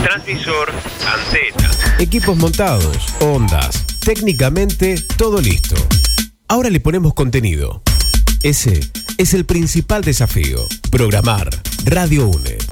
transmisor, antena. Equipos montados, ondas, técnicamente todo listo. Ahora le ponemos contenido. Ese es el principal desafío. Programar Radio UNED.